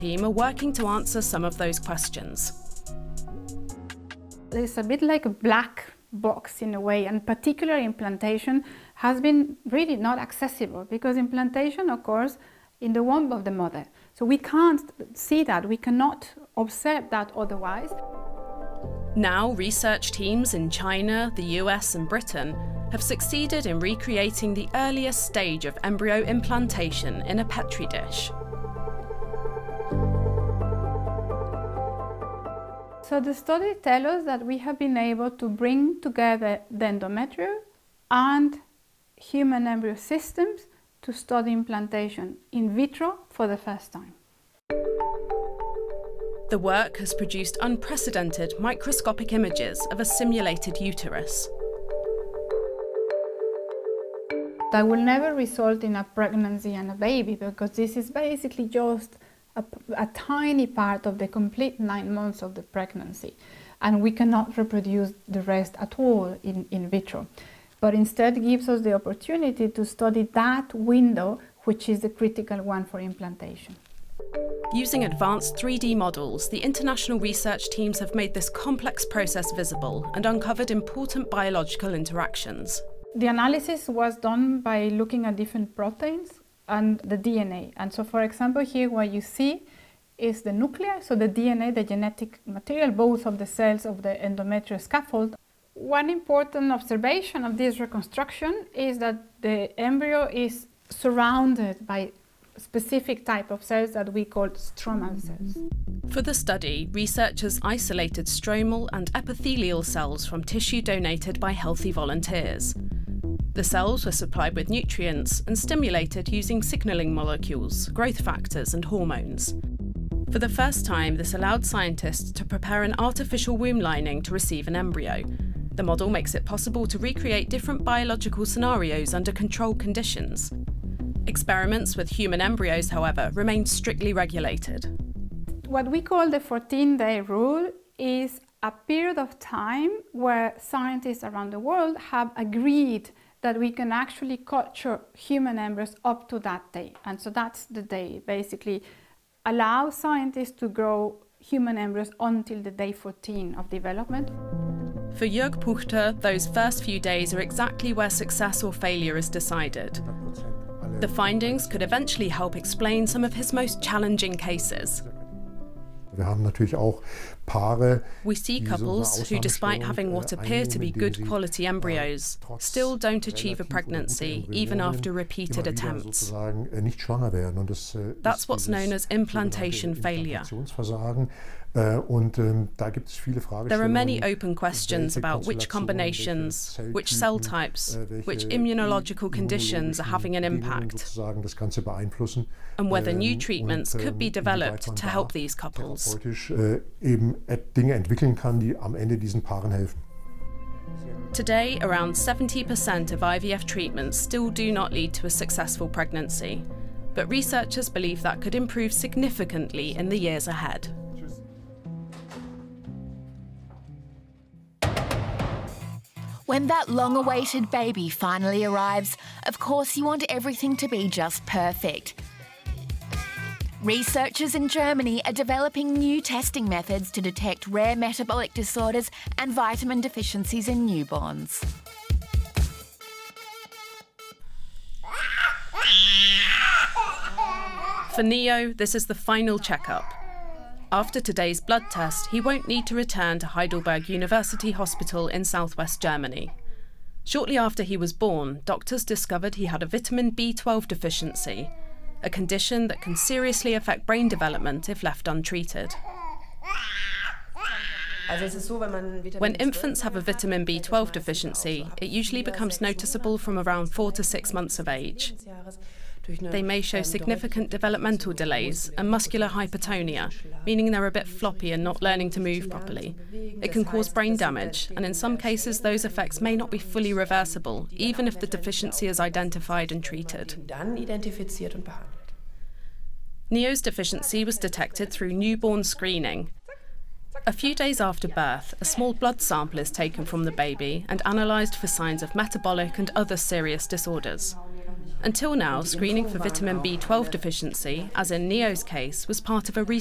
team are working to answer some of those questions. It's a bit like a black box in a way, and particularly implantation has been really not accessible because implantation occurs in the womb of the mother. So we can't see that, we cannot observe that otherwise. Now, research teams in China, the US and Britain have succeeded in recreating the earliest stage of embryo implantation in a Petri dish. So the study tells us that we have been able to bring together the endometrium and human embryo systems to study implantation in vitro for the first time. The work has produced unprecedented microscopic images of a simulated uterus. That will never result in a pregnancy and a baby because this is basically just a tiny part of the complete 9 months of the pregnancy, and we cannot reproduce the rest at all in vitro. But instead gives us the opportunity to study that window, which is the critical one for implantation. Using advanced 3D models, the international research teams have made this complex process visible and uncovered important biological interactions. The analysis was done by looking at different proteins and the DNA. And so, for example, here what you see is the nucleus, so the DNA, the genetic material, both of the cells of the endometrial scaffold. One important observation of this reconstruction is that the embryo is surrounded by specific type of cells that we call stromal cells. For the study, researchers isolated stromal and epithelial cells from tissue donated by healthy volunteers. The cells were supplied with nutrients and stimulated using signalling molecules, growth factors and hormones. For the first time, this allowed scientists to prepare an artificial womb lining to receive an embryo. The model makes it possible to recreate different biological scenarios under controlled conditions. Experiments with human embryos, however, remain strictly regulated. What we call the 14-day rule is a period of time where scientists around the world have agreed that we can actually culture human embryos up to that day. And so that's the day, basically allow scientists to grow human embryos until the day 14 of development. For Jörg Puchter, those first few days are exactly where success or failure is decided. The findings could eventually help explain some of his most challenging cases. We see couples who, despite having what appear to be good quality embryos, still don't achieve a pregnancy even after repeated attempts. That's what's known as implantation failure. There are many open questions about which combinations, which cell types, which immunological conditions are having an impact, and whether new treatments could be developed to help these couples. Today, around 70% of IVF treatments still do not lead to a successful pregnancy, but researchers believe that could improve significantly in the years ahead. When that long-awaited baby finally arrives, of course you want everything to be just perfect. Researchers in Germany are developing new testing methods to detect rare metabolic disorders and vitamin deficiencies in newborns. For Neo, this is the final checkup. After today's blood test, he won't need to return to Heidelberg University Hospital in southwest Germany. Shortly after he was born, doctors discovered he had a vitamin B12 deficiency, a condition that can seriously affect brain development if left untreated. When infants have a vitamin B12 deficiency, it usually becomes noticeable from around 4 to 6 months of age. They may show significant developmental delays and muscular hypertonia, meaning they're a bit floppy and not learning to move properly. It can cause brain damage, and in some cases those effects may not be fully reversible, even if the deficiency is identified and treated. Neo's deficiency was detected through newborn screening. A few days after birth, a small blood sample is taken from the baby and analysed for signs of metabolic and other serious disorders. Until now, screening for vitamin B12 deficiency, as in Neo's case, was part of a